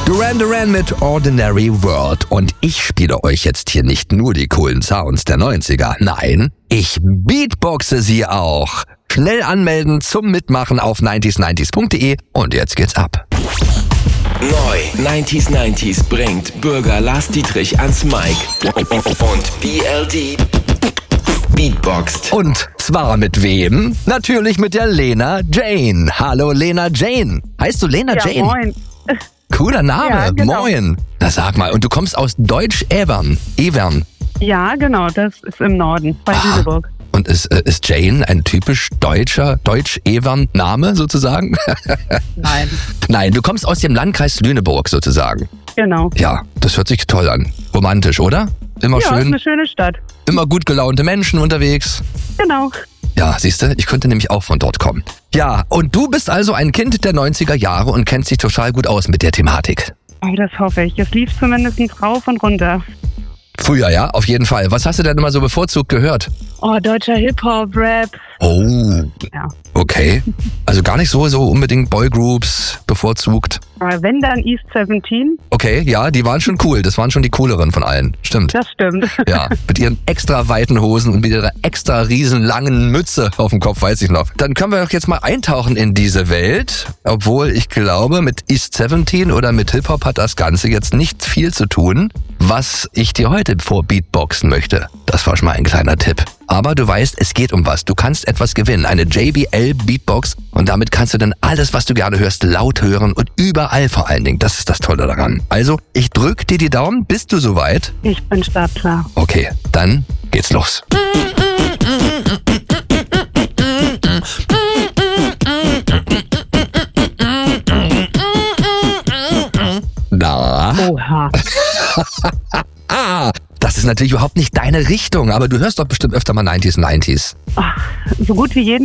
Duran Duran mit Ordinary World. Und ich spiele euch jetzt hier nicht nur die coolen Sounds der 90er. Nein, ich beatboxe sie auch. Schnell anmelden zum Mitmachen auf 90s90s.de und jetzt geht's ab. Neu 90s bringt Bürger Lars Dietrich ans Mic und BLD beatboxt. Und zwar mit wem? Natürlich mit der Lena Jane. Hallo Lena Jane. Heißt du Lena Jane? Moin. Cooler Name. Ja, genau. Moin. Na sag mal, und du kommst aus Deutsch-Evern. Ja, genau, das ist im Norden, bei Lüneburg. Und ist Jane ein typisch deutscher, Deutsch-Evern-Name sozusagen? Nein. Nein, du kommst aus dem Landkreis Lüneburg sozusagen. Genau. Ja, das hört sich toll an. Romantisch, oder? Immer Ja, ist schön. eine schöne Stadt. Immer gut gelaunte Menschen unterwegs. Genau. Ja, siehst du, ich könnte nämlich auch von dort kommen. Ja, und du bist also ein Kind der 90er Jahre und kennst dich total gut aus mit der Thematik. Oh, das hoffe ich. Es lief zumindest rauf und runter. Früher, ja, auf jeden Fall. Was hast du denn immer so bevorzugt gehört? Oh, deutscher Hip-Hop, Rap. Oh, Ja. okay. Also gar nicht so unbedingt Boygroups bevorzugt. Aber wenn, dann East 17. Okay, ja, die waren schon cool. Das waren schon die cooleren von allen. Stimmt. Das stimmt. Ja, mit ihren extra weiten Hosen und mit ihrer extra riesenlangen Mütze auf dem Kopf, weiß ich noch. Dann können wir doch jetzt mal eintauchen in diese Welt. Obwohl ich glaube, mit East 17 oder mit Hip-Hop hat das Ganze jetzt nicht viel zu tun. Was ich dir heute vorbeatboxen möchte, das war schon mal ein kleiner Tipp. Aber du weißt, es geht um was. Du kannst etwas gewinnen. Eine JBL Beatbox. Und damit kannst du dann alles, was du gerne hörst, laut hören und überall vor allen Dingen. Das ist das Tolle daran. Also, ich drück dir die Daumen. Bist du soweit? Ich bin startklar. Okay, dann geht's los. Na? Oha. Das ist natürlich überhaupt nicht deine Richtung, aber du hörst doch bestimmt öfter mal 90s. Ach, so gut wie jeden